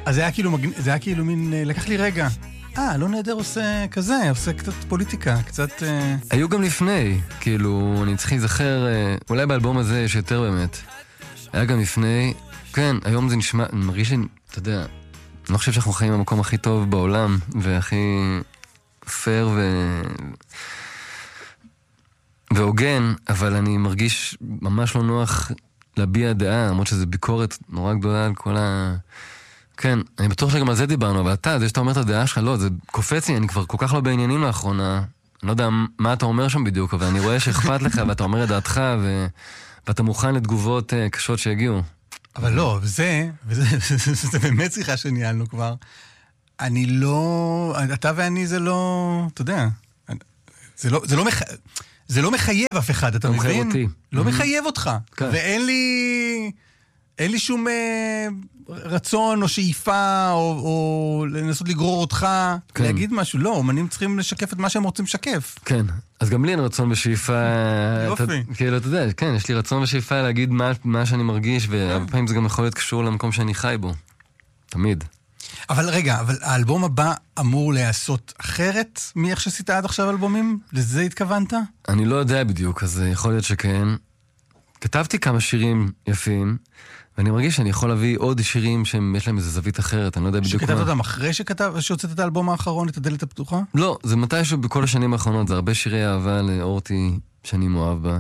אז זה היה כאילו מין, לקח לי רגע. לא נהדר עושה כזה, עושה קצת פוליטיקה, קצת... היו גם לפני, כאילו, אני צריך להיזכר, אולי באלבום הזה יש יותר באמת. היה גם לפני, כן, היום זה נשמע, אני מרגיש לי, אתה יודע, אני לא חושב שאנחנו חיים במקום הכי טוב בעולם, והכי פייר והוגן, אבל אני מרגיש ממש לא נוח להביע דעה, למרות שזו ביקורת נורא גדולה על כל ה... כן, אני בטוח שגם על זה דיברנו, אבל אתה, זה שאתה אומר את הדעה שלך, לא, זה קופץ לי, אני כבר כל כך לא בעניינים לאחרונה, אני לא יודע מה אתה אומר שם בדיוק, אבל אני רואה שאכפת לך, ואתה אומר את דעתך, ואתה מוכן לתגובות קשות שהגיעו. אבל לא, וזה באמת שיחה שניהלנו כבר, אני לא, אתה ואני זה לא, אתה יודע, זה לא מחייב אף אחד, אתה מבין? לא מחייב אותך, ואין לי שום רצון או שאיפה או לנסות לגרור אותך להגיד משהו. לא, אומנים צריכים לשקף את מה שהם רוצים לשקף. כן, אז גם לי אין רצון בשאיפה... יופי. כאילו, אתה יודע, כן, יש לי רצון בשאיפה להגיד מה שאני מרגיש, והרבה פעמים זה גם יכול להיות קשור למקום שאני חי בו. תמיד. אבל רגע, אבל האלבום הבא אמור לעשות אחרת מאיך שעשית עד עכשיו אלבומים? לזה התכוונת? אני לא יודע בדיוק, אז יכול להיות שכן. כתבתי כמה שירים יפים, ואני מרגיש שאני יכול להביא עוד שירים שיש להם איזו זווית אחרת, אני לא יודע בדיוק מה. שכתבת אותם אחרי שהוצאת את האלבום האחרון, את הדלת הפתוחה? לא, זה מתישהו בכל השנים האחרונות, זה הרבה שירי אהבה לאורטי שאני מאוהב בה.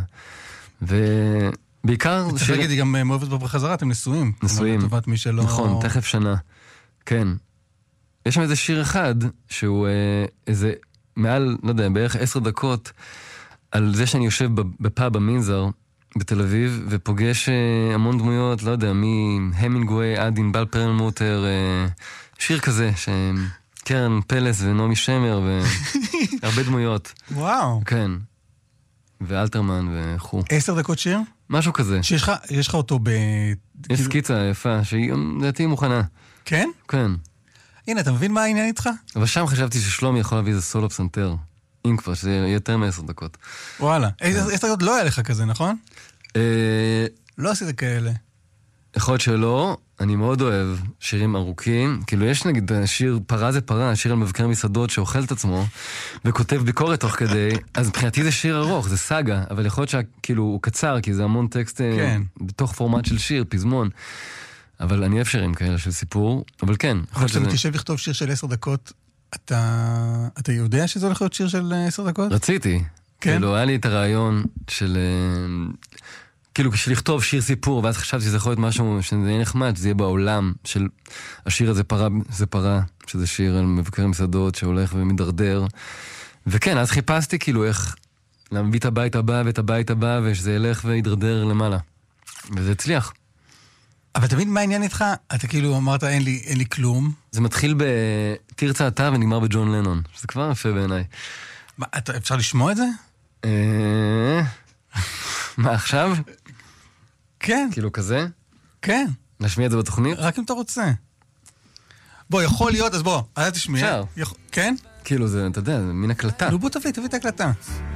ובעיקר... צריך להגיד, היא גם מאוהבת בה בחזרה, אתם נשואים. נשואים. לטובת מי שלא... נכון, תכף שנה. כן. יש שם איזה שיר אחד, שהוא איזה מעל, לא יודע, בערך 10 דקות, על זה שאני יושב בפאב המינזר, בתל אביב, ופוגש המון דמויות, לא יודע, מהמינגווי עד ענבל פרלמוטר, שיר כזה, שקרן פלס ונעמי שמר, והרבה דמויות. וואו. כן. ואלתרמן וכו'. 10 דקות שיר? משהו כזה. שיש לך אותו יש סקיצה יפה, שהיא לדעתי מוכנה. כן? כן. הנה, אתה מבין מה העניין איתך? אבל שם חשבתי ששלומי יכול להביא איזה סולו פסנתר. אם כבר, שזה יהיה יותר מ10 דקות. וואלה. 10 דקות לא היה לך כזה, נכון? לא עשית כאלה. יכול להיות שלא, אני מאוד אוהב שירים ארוכים, כאילו יש נגיד שיר פרה זה פרה, שיר על מבקר מסעדות שאוכל את עצמו, וכותב ביקורת תוך כדי, אז מבחינתי זה שיר ארוך, זה סאגה, אבל יכול להיות שכאילו הוא קצר, כי זה המון טקסט בתוך פורמט של שיר, פזמון, אבל אני אוהב שירים כאלה של סיפור, אבל כן. אבל כשאתה מתיישב לכתוב שיר של 10 דקות, אתה יודע שזה הולך להיות שיר של 10 דקות? רציתי. כאילו, היה לי את הרעיון של... כאילו, כשלכתוב שיר סיפור, ואז חשבתי שזה יכול להיות משהו שזה יהיה נחמד, שזה יהיה בעולם של השיר הזה זה פרה, שזה שיר על מבקר מסעדות שהולך ומדרדר. וכן, אז חיפשתי כאילו איך להביא את הבית הבא ואת הבית הבא, ושזה ילך וידרדר למעלה. וזה הצליח. אבל תמיד מה העניין איתך? אתה כאילו אמרת אין לי כלום. זה מתחיל בתרצה אתה ונגמר בג'ון לנון. שזה כבר יפה בעיניי. מה, אפשר לשמוע את זה? מה עכשיו? כן. כאילו כזה? כן. נשמיע את זה בתוכנית? רק אם אתה רוצה. בוא, יכול להיות, אז בוא, אל תשמיע. אפשר. כן? כאילו זה, אתה יודע, זה מין הקלטה. נו בוא תביא את ההקלטה.